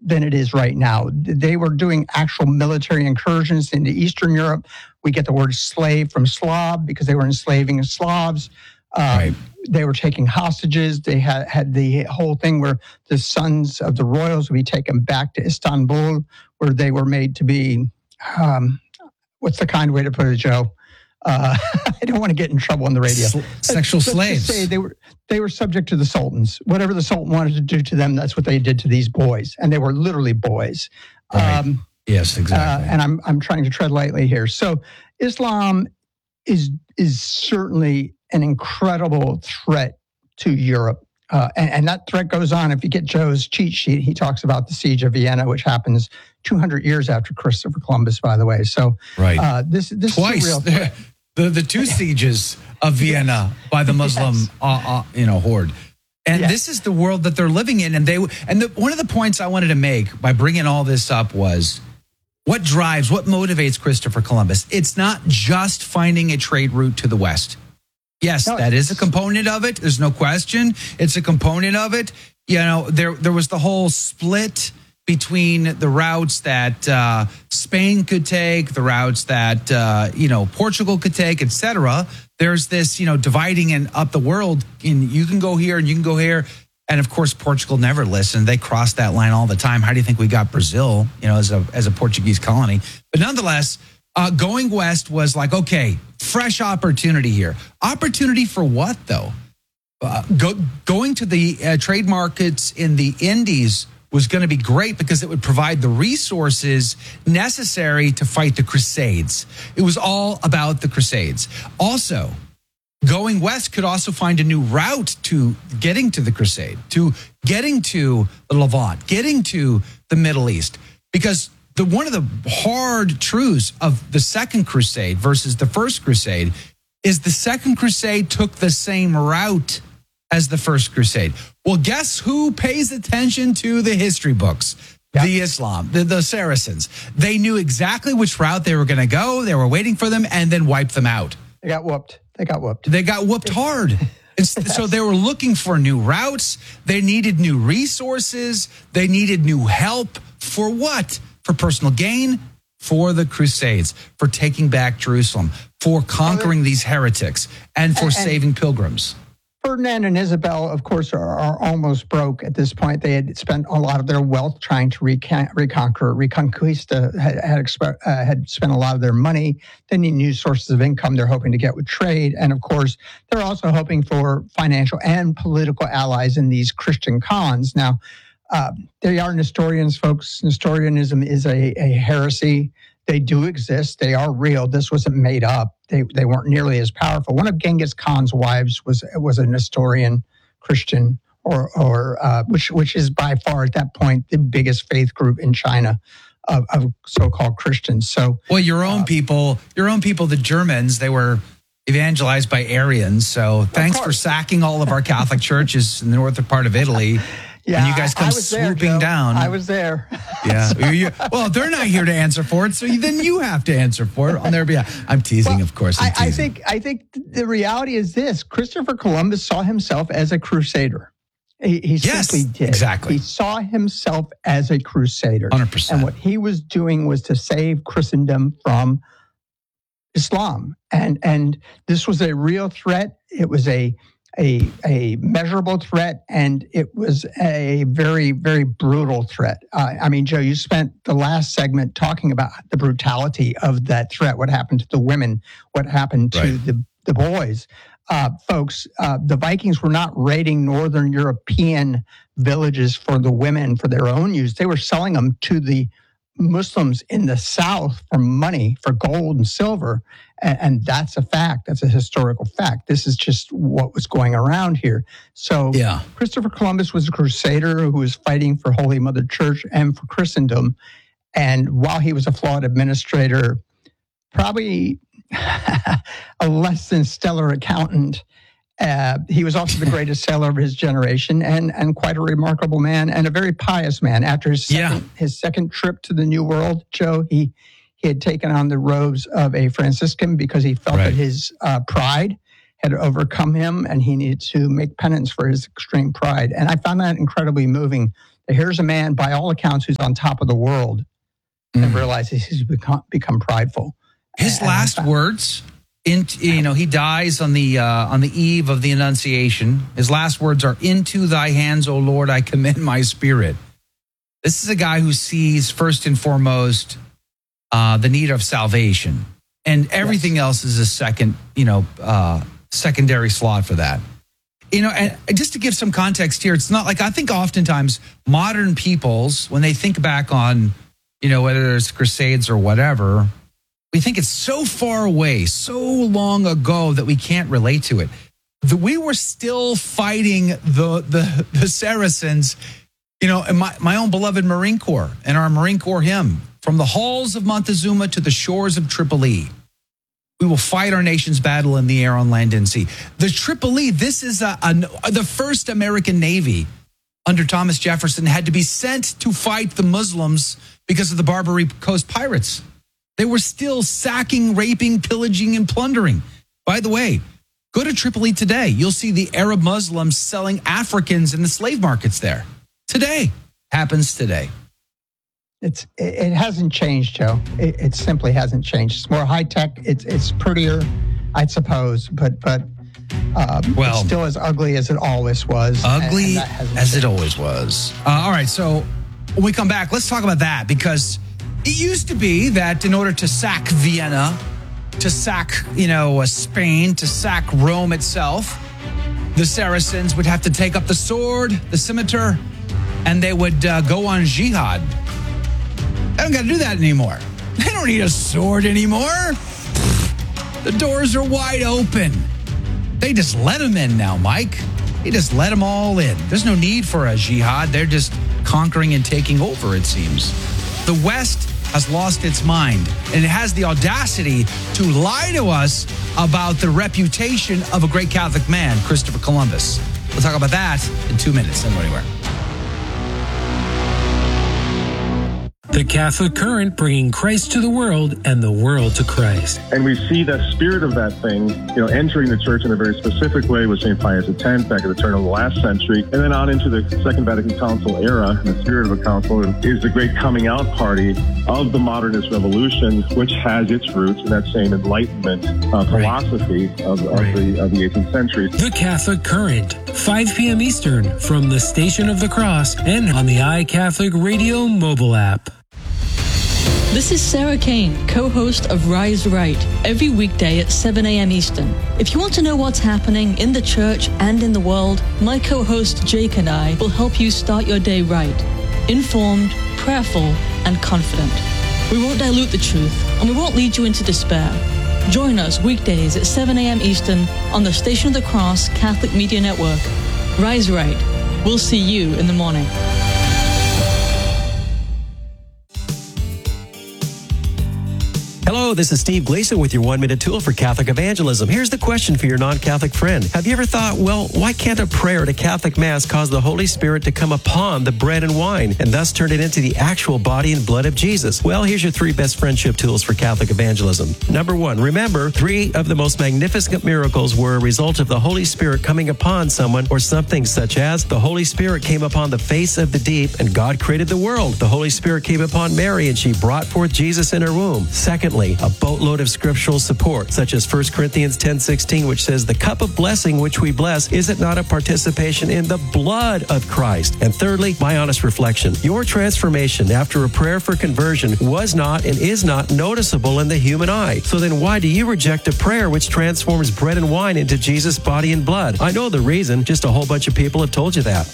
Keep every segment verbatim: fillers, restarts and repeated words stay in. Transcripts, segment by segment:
than it is right now. They were doing actual military incursions into Eastern Europe. We get the word slave from Slav because they were enslaving Slavs. Um, right. They were taking hostages. They had, had the whole thing where the sons of the royals would be taken back to Istanbul, where they were made to be, um, what's the kind way to put it, Joe? Uh, I don't want to get in trouble on the radio. S- sexual let's, slaves. Let's say they were they were subject to the sultans. Whatever the sultan wanted to do to them, that's what they did to these boys, and they were literally boys. Right. Um, yes, exactly. Uh, and I'm I'm trying to tread lightly here. So Islam is is certainly an incredible threat to Europe, uh, and, and that threat goes on. If you get Joe's cheat sheet, he talks about the siege of Vienna, which happens two hundred years after Christopher Columbus, by the way. So right. uh, this this Twice. is a real threat. The the two sieges of Vienna by the Muslim, yes. uh, uh, you know, horde, and yes. this is the world that they're living in. And they and the, one of the points I wanted to make by bringing all this up was what drives, what motivates Christopher Columbus. It's not just finding a trade route to the West. Yes, no, that is a component of it. There's no question. It's a component of it. You know, there there was the whole split between the routes that uh, Spain could take, the routes that, uh, you know, Portugal could take, et cetera. There's this, you know, dividing and up the world. And you can go here and you can go here. And of course, Portugal never listened. They crossed that line all the time. How do you think we got Brazil, you know, as a, as a Portuguese colony? But nonetheless, uh, going west was like, okay, fresh opportunity here. Opportunity for what, though? Uh, go, going to the uh, trade markets in the Indies was going to be great because it would provide the resources necessary to fight the Crusades. It was all about the Crusades. Also, going west could also find a new route to getting to the Crusade, to getting to the Levant, getting to the Middle East. Because the one of the hard truths of the Second Crusade versus the First Crusade is the Second Crusade took the same route as the First Crusade. Well, guess who pays attention to the history books? Yep. The Islam, the, the Saracens. They knew exactly which route they were going to go. They were waiting for them and then wiped them out. They got whooped. They got whooped. They got whooped hard. Yes. So they were looking for new routes. They needed new resources. They needed new help. For what? For personal gain, for the Crusades, for taking back Jerusalem, for conquering these heretics, and for and, saving pilgrims. Ferdinand and Isabel, of course, are, are almost broke at this point. They had spent a lot of their wealth trying to recon- reconquer. Reconquista had had, exp- uh, had spent a lot of their money. They need new sources of income they're hoping to get with trade. And, of course, they're also hoping for financial and political allies in these Christian cons. Now, uh, they are Nestorians, folks. Nestorianism is a, a heresy. They do exist. They are real. This wasn't made up. They they weren't nearly as powerful. One of Genghis Khan's wives was was a Nestorian Christian, or or uh, which which is by far at that point the biggest faith group in China of, of so-called Christians. So, well, your own uh, people, your own people, the Germans, they were evangelized by Aryans. So, thanks for sacking all of our Catholic churches in the northern part of Italy. Yeah, and you guys come swooping there, down. I was there. Yeah. so, you, well, they're not here to answer for it, so then you have to answer for it on their behalf. I'm teasing, well, of course. I'm I, I think I think the reality is this: Christopher Columbus saw himself as a crusader. He, he yes, simply did. Exactly. He saw himself as a crusader. one hundred percent. And what he was doing was to save Christendom from Islam. And and this was a real threat. It was a A, a measurable threat, and it was a very, very brutal threat. Uh, I mean, Joe, you spent the last segment talking about the brutality of that threat, what happened to the women, what happened to right. the, the boys. Uh, folks, uh, the Vikings were not raiding Northern European villages for the women for their own use. They were selling them to the Muslims in the South for money, for gold and silver. And, and that's a fact. That's a historical fact. This is just what was going around here. So yeah. Christopher Columbus was a crusader who was fighting for Holy Mother Church and for Christendom. And while he was a flawed administrator, probably a less than stellar accountant, Uh, he was also the greatest sailor of his generation, and and quite a remarkable man, and a very pious man. After his second, yeah. his second trip to the New World, Joe, he he had taken on the robes of a Franciscan because he felt right. that his uh, pride had overcome him, and he needed to make penance for his extreme pride. And I found that incredibly moving. Here's a man, by all accounts, who's on top of the world, mm. and realizes he's become become prideful. His and, last and, words, in, you know, he dies on the uh, on the eve of the Annunciation. His last words are, "Into thy hands, O Lord, I commend my spirit." This is a guy who sees first and foremost uh, the need of salvation, and everything yes. else is a second, you know, uh, secondary slot for that. You know, and just to give some context here, it's not like, I think oftentimes modern peoples, when they think back on, you know, whether it's Crusades or whatever, we think it's so far away, so long ago that we can't relate to it. The, we were still fighting the the, the Saracens, you know, and my, my own beloved Marine Corps and our Marine Corps hymn, from the halls of Montezuma to the shores of Tripoli. We will fight our nation's battle in the air, on land, and sea. The Tripoli, this is a, a, the first American Navy under Thomas Jefferson had to be sent to fight the Muslims because of the Barbary Coast pirates. They were still sacking, raping, pillaging, and plundering. By the way, go to Tripoli today. You'll see the Arab Muslims selling Africans in the slave markets there. Today. Happens today. It's it hasn't changed, Joe. It, it simply hasn't changed. It's more high tech. It's it's prettier, I suppose, but but um, well, it's still as ugly as it always was. Ugly and, and as changed. It always was. Uh, all right, so when we come back, let's talk about that, because it used to be that in order to sack Vienna, to sack you know Spain, to sack Rome itself, the Saracens would have to take up the sword, the scimitar, and they would uh, go on jihad. They don't got to do that anymore. They don't need a sword anymore. The doors are wide open. They just let them in now, Mike. They just let them all in. There's no need for a jihad. They're just conquering and taking over, it seems. The West has lost its mind, and it has the audacity to lie to us about the reputation of a great Catholic man, Christopher Columbus. We'll talk about that in two minutes. Don't go anywhere. The Catholic Current, bringing Christ to the world and the world to Christ. And we see the spirit of that thing, you know, entering the church in a very specific way with Saint Pius X back at the turn of the last century, and then on into the Second Vatican Council era. And the spirit of a council is the great coming out party of the modernist revolution, which has its roots in that same Enlightenment uh, philosophy of, of, right. the, of the eighteenth century. The Catholic Current, five p.m. Eastern, from the Station of the Cross and on the iCatholic Radio mobile app. This is Sarah Kane, co-host of Rise Right, every weekday at seven a.m. Eastern. If you want to know what's happening in the church and in the world, my co-host Jake and I will help you start your day right, informed, prayerful, and confident. We won't dilute the truth, and we won't lead you into despair. Join us weekdays at seven a.m. Eastern on the Station of the Cross Catholic Media Network. Rise Right. We'll see you in the morning. Hello, this is Steve Gleason with your one-minute tool for Catholic evangelism. Here's the question for your non-Catholic friend. Have you ever thought, well, why can't a prayer at a Catholic Mass cause the Holy Spirit to come upon the bread and wine and thus turn it into the actual body and blood of Jesus? Well, here's your three best friendship tools for Catholic evangelism. Number one, remember, three of the most magnificent miracles were a result of the Holy Spirit coming upon someone or something, such as the Holy Spirit came upon the face of the deep and God created the world. The Holy Spirit came upon Mary and she brought forth Jesus in her womb. Secondly, a boatload of scriptural support, such as First Corinthians ten sixteen, which says, the cup of blessing which we bless, is it not a participation in the blood of Christ? And thirdly, my honest reflection. Your transformation after a prayer for conversion was not and is not noticeable in the human eye. So then why do you reject a prayer which transforms bread and wine into Jesus' body and blood? I know the reason. Just a whole bunch of people have told you that.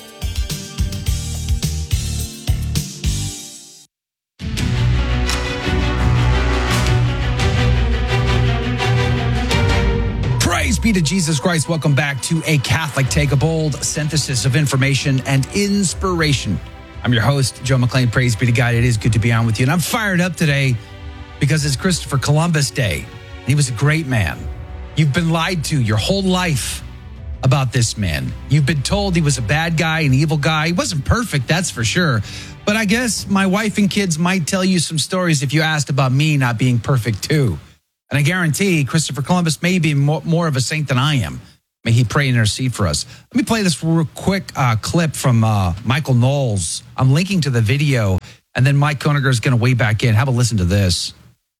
Be to Jesus Christ. Welcome back to A Catholic Take, a bold synthesis of information and inspiration. I'm your host, Joe McClain. Praise be to God. It is good to be on with you. And I'm fired up today because it's Christopher Columbus Day. He was a great man. You've been lied to your whole life about this man. You've been told he was a bad guy, an evil guy. He wasn't perfect, that's for sure. But I guess my wife and kids might tell you some stories if you asked about me not being perfect too. And I guarantee Christopher Columbus may be more, more of a saint than I am. May he pray and intercede for us. Let me play this real quick uh, clip from uh, Michael Knowles. I'm linking to the video, and then Mike Koeniger is going to weigh back in. Have a listen to this.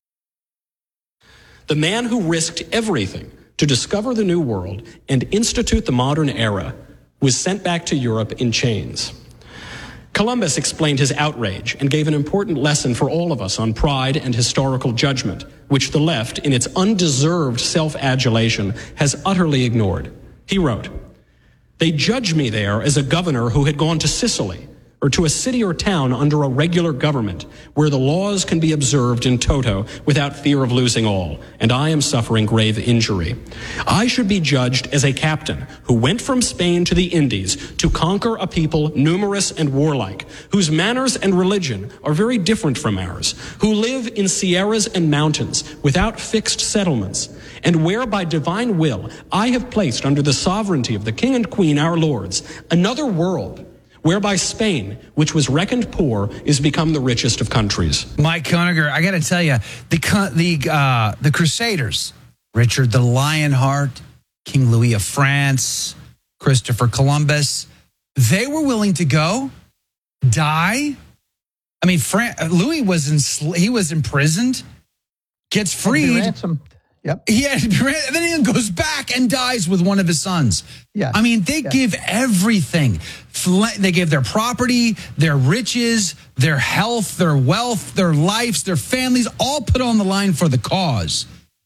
The man who risked everything to discover the New World and institute the modern era was sent back to Europe in chains. Columbus explained his outrage and gave an important lesson for all of us on pride and historical judgment, which the left, in its undeserved self-adulation, has utterly ignored. He wrote, "They judge me there as a governor who had gone to Sicily, or to a city or town under a regular government, where the laws can be observed in toto without fear of losing all, and I am suffering grave injury. I should be judged as a captain who went from Spain to the Indies to conquer a people numerous and warlike, whose manners and religion are very different from ours, who live in sierras and mountains without fixed settlements, and where by divine will I have placed under the sovereignty of the King and Queen, our lords, another world, whereby Spain, which was reckoned poor, is become the richest of countries." Mike Koeniger, I got to tell you, the the uh, the Crusaders, Richard the Lionheart, King Louis of France, Christopher Columbus, they were willing to go, die. I mean, Fran- Louis was in he was imprisoned, gets freed. Ransom. Yep. Yeah, and then he goes back and dies with one of his sons. Yeah. I mean, they yeah. give everything. They gave their property, their riches, their health, their wealth, their lives, their families, all put on the line for the cause.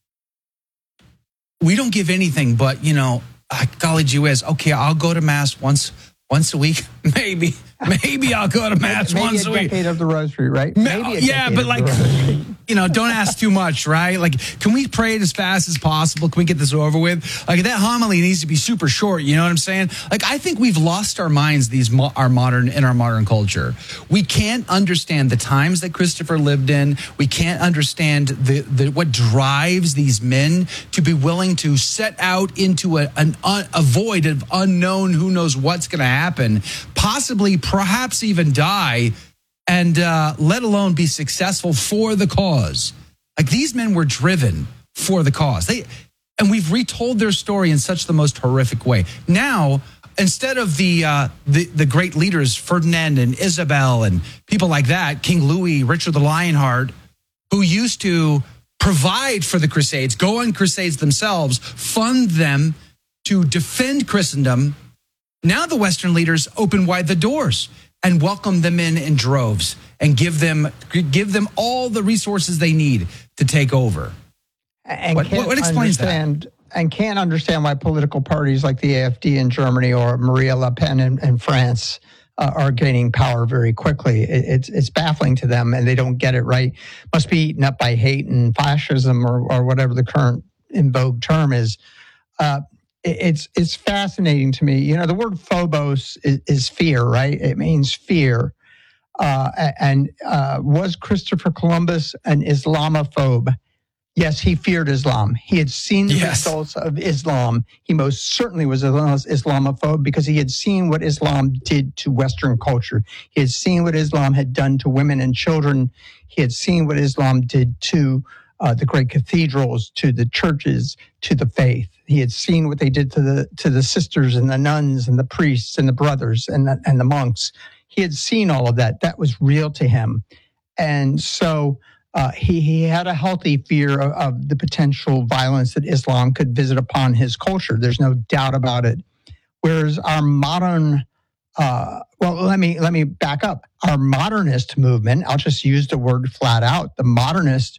We don't give anything, but, you know, golly gee whiz, okay, I'll go to Mass once once a week. Maybe. Maybe I'll go to Mass Maybe once a, a week. decade of the Rosary, right? Maybe a yeah, but like, you know, don't ask too much, right? Like, can we pray it as fast as possible? Can we get this over with? Like, that homily needs to be super short. You know what I'm saying? Like, I think we've lost our minds. These mo- our modern in our modern culture, we can't understand the times that Christopher lived in. We can't understand the, the what drives these men to be willing to set out into a an un, a void of unknown. Who knows what's going to happen? Possibly, perhaps even die. And uh, let alone be successful for the cause. Like, these men were driven for the cause. They, and we've retold their story in such the most horrific way. Now, instead of the, uh, the the great leaders, Ferdinand and Isabel and people like that, King Louis, Richard the Lionheart, who used to provide for the Crusades, go on crusades themselves, fund them to defend Christendom, now the Western leaders open wide the doors and welcome them in in droves and give them give them all the resources they need to take over. And what, can't what explains understand, that? And can't understand why political parties like the A F D in Germany or Marie Le Pen in, in France uh, are gaining power very quickly. It, it's it's baffling to them, and they don't get it right. Must be eaten up by hate and fascism, or or whatever the current in vogue term is. Uh, It's it's fascinating to me. You know, the word phobos is, is fear, right? It means fear. Uh, and uh, was Christopher Columbus an Islamophobe? Yes, he feared Islam. He had seen the yes. results of Islam. He most certainly was an Islamophobe because he had seen what Islam did to Western culture. He had seen what Islam had done to women and children. He had seen what Islam did to uh, the great cathedrals, to the churches, to the faith. He had seen what they did to the to the sisters and the nuns and the priests and the brothers and the, and the monks. He had seen all of that. That was real to him. And so uh, he, he had a healthy fear of, of the potential violence that Islam could visit upon his culture. There's no doubt about it. Whereas our modern, uh, well, let me let me back up. Our modernist movement, I'll just use the word flat out, the modernist,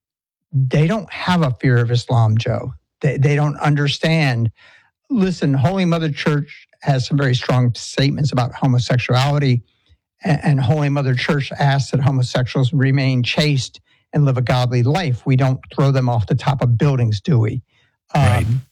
they don't have a fear of Islam, Joe. They, they don't understand. Listen, Holy Mother Church has some very strong statements about homosexuality, and, and Holy Mother Church asks that homosexuals remain chaste and live a godly life. We don't throw them off the top of buildings, do we? Right. Um,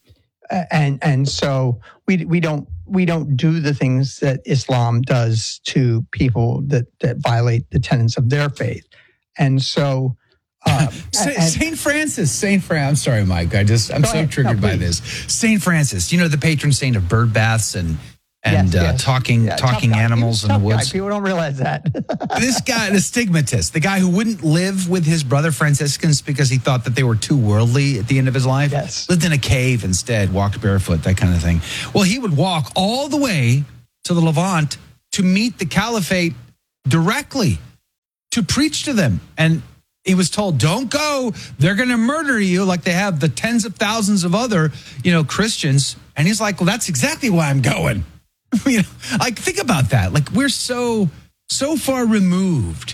and and so we we don't we don't do the things that Islam does to people that that violate the tenets of their faith. And so. Uh, Saint Francis, Saint Francis. I'm sorry, Mike. I just I'm so ahead. triggered No, by this. Saint Francis, you know, the patron saint of bird baths and and Yes, uh, yes. talking Yeah, tough talking guy. He was animals a in the tough guy. woods. People don't realize that. This guy, the stigmatist, the guy who wouldn't live with his brother Franciscans because he thought that they were too worldly at the end of his life. Yes. Lived in a cave instead, walked barefoot, that kind of thing. Well, he would walk all the way to the Levant to meet the caliphate directly, to preach to them. And he was told, don't go. They're going to murder you like they have the tens of thousands of other, you know, Christians. And he's like, well, that's exactly why I'm going. You know, like, think about that. Like, we're so, so far removed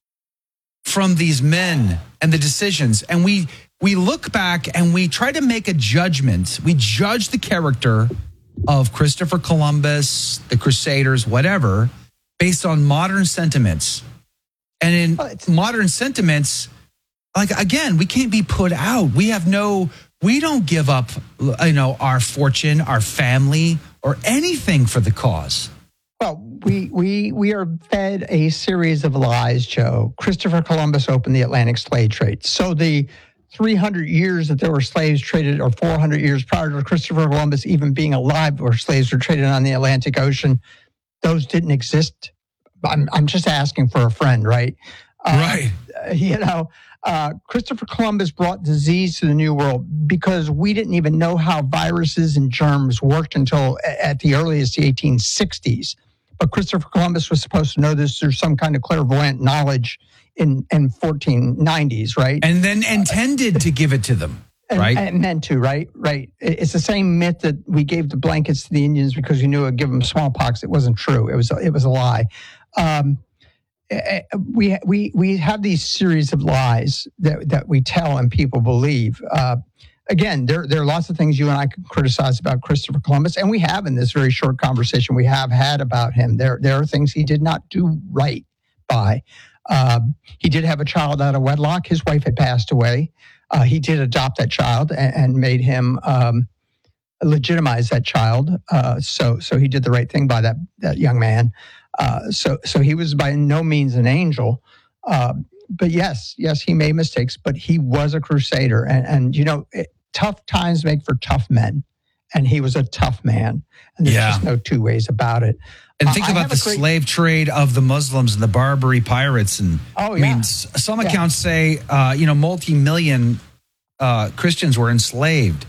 from these men and the decisions. And we, we look back and we try to make a judgment. We judge the character of Christopher Columbus, the Crusaders, whatever, based on modern sentiments. And in Well, it's- modern sentiments, like, again, we can't be put out. We have no, we don't give up, you know, our fortune, our family, or anything for the cause. Well, we we we are fed a series of lies, Joe. Christopher Columbus opened the Atlantic slave trade. So the three hundred years that there were slaves traded, or four hundred years prior to Christopher Columbus even being alive, where slaves were traded on the Atlantic Ocean, those didn't exist. I'm I'm just asking for a friend, right? Uh, Right. You know, uh, Christopher Columbus brought disease to the New World because we didn't even know how viruses and germs worked until at the earliest the eighteen sixties. But Christopher Columbus was supposed to know this through some kind of clairvoyant knowledge in in fourteen nineties, right? And then intended to give it to them, And, right? and meant to, right? Right. It- It's the same myth that we gave the blankets to the Indians because we knew it would give them smallpox. It wasn't true. It was it was a lie. Um, eh, eh, we we we have these series of lies that that we tell and people believe. Uh, again, there there are lots of things you and I can criticize about Christopher Columbus, and we have in this very short conversation we have had about him. There there are things he did not do right by. Um, he did have a child out of wedlock. His wife had passed away. Uh, he did adopt that child and, and made him um, legitimize that child. Uh, so, so he did the right thing by that that young man. Uh, so, so he was by no means an angel. Uh, but yes, yes, he made mistakes. But he was a crusader, and and you know, it, tough times make for tough men, and he was a tough man. And there's Yeah. just no two ways about it. And Uh, think I about have the a great- slave trade of the Muslims and the Barbary pirates. And Oh, I mean, yeah. s- some Yeah. accounts say, uh, you know, multi-million uh, Christians were enslaved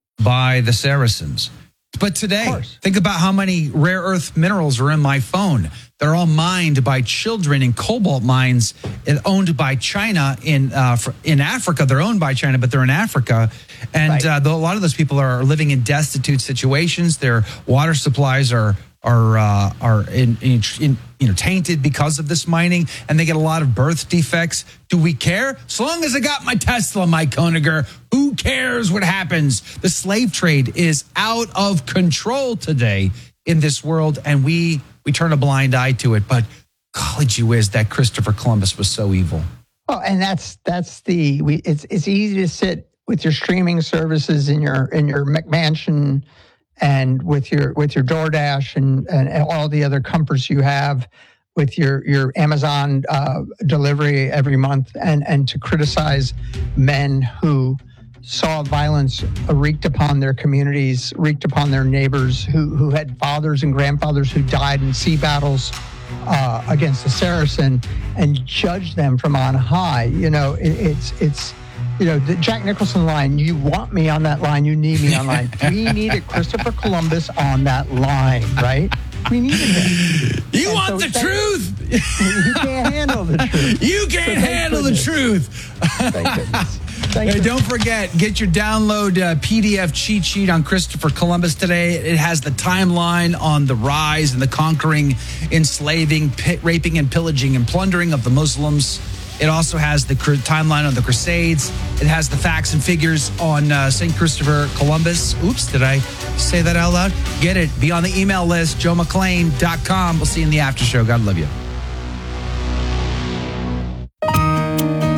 by the Saracens. But today, Of course. think about how many rare earth minerals are in my phone. They're all mined by children in cobalt mines and owned by China in uh, fr- in Africa. They're owned by China, but they're in Africa. And Right. uh, though a lot of those people are living in destitute situations. Their water supplies are are uh, are in, in, in you know tainted because of this mining, and they get a lot of birth defects. Do we care? As long as I got my Tesla, Mike Koniger, who cares what happens? The slave trade is out of control today in this world, and we we turn a blind eye to it. But golly gee whiz, that Christopher Columbus was so evil. Well, and that's that's the we. It's it's easy to sit with your streaming services in your in your McMansion and with your with your DoorDash and, and all the other comforts you have with your your Amazon uh, delivery every month, and and to criticize men who saw violence wreaked upon their communities, wreaked upon their neighbors, who who had fathers and grandfathers who died in sea battles uh, against the Saracen, and judge them from on high. You know, it, it's it's. You know, the Jack Nicholson line, you want me on that line, you need me online. We needed Christopher Columbus on that line, right? We needed him. You And want so the thank- truth? You can't handle the truth. You can't thank handle goodness. the truth. Thank goodness. Thank Hey, you. don't forget, get your download uh, P D F cheat sheet on Christopher Columbus today. It has the timeline on the rise and the conquering, enslaving, pi- raping, and pillaging and plundering of the Muslims. It also has the cr- timeline on the Crusades. It has the facts and figures on uh, Saint Christopher Columbus. Oops, did I say that out loud? Get it. Be on the email list, joe mcclain dot com. We'll see you in the after show. God love you.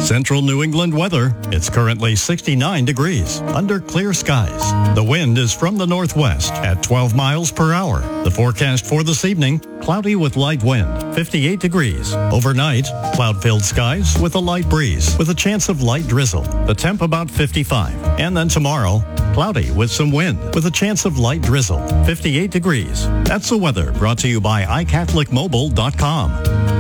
Central New England weather. It's currently sixty-nine degrees under clear skies. The wind is from the northwest at twelve miles per hour. The forecast for this evening, cloudy with light wind, fifty-eight degrees. Overnight, cloud-filled skies with a light breeze with a chance of light drizzle. The temp about fifty-five. And then tomorrow, cloudy with some wind with a chance of light drizzle, fifty-eight degrees. That's the weather brought to you by i catholic mobile dot com.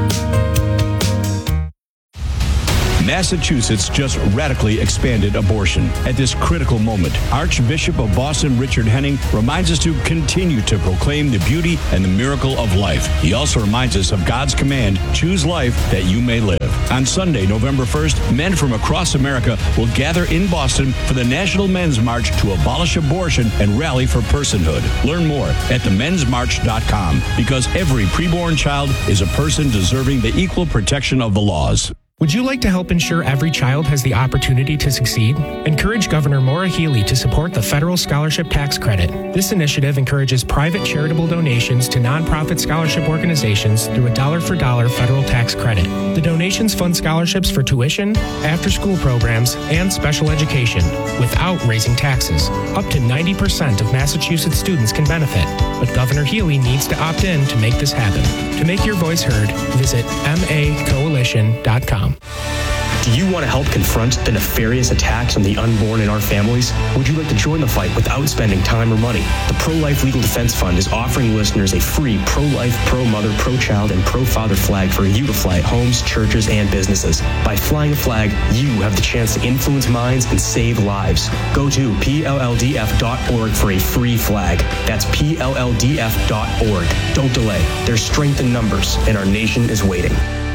Massachusetts just radically expanded abortion. At this critical moment, Archbishop of Boston Richard Henning reminds us to continue to proclaim the beauty and the miracle of life. He also reminds us of God's command, choose life that you may live. On Sunday, November first, men from across America will gather in Boston for the National Men's March to abolish abortion and rally for personhood. Learn more at the men's march dot com, because every preborn child is a person deserving the equal protection of the laws. Would you like to help ensure every child has the opportunity to succeed? Encourage Governor Maura Healey to support the Federal Scholarship Tax Credit. This initiative encourages private charitable donations to nonprofit scholarship organizations through a dollar-for-dollar federal tax credit. The donations fund scholarships for tuition, after-school programs, and special education without raising taxes. Up to ninety percent of Massachusetts students can benefit, but Governor Healey needs to opt in to make this happen. To make your voice heard, visit m a coalition dot com. Do you want to help confront the nefarious attacks on the unborn in our families? Would you like to join the fight without spending time or money? The Pro-Life Legal Defense Fund is offering listeners a free pro-life, pro-mother, pro-child, and pro-father flag for you to fly at homes, churches, and businesses. By flying a flag, you have the chance to influence minds and save lives. Go to P L L D F dot org for a free flag. That's P L L D F dot org. Don't delay. There's strength in numbers, and our nation is waiting.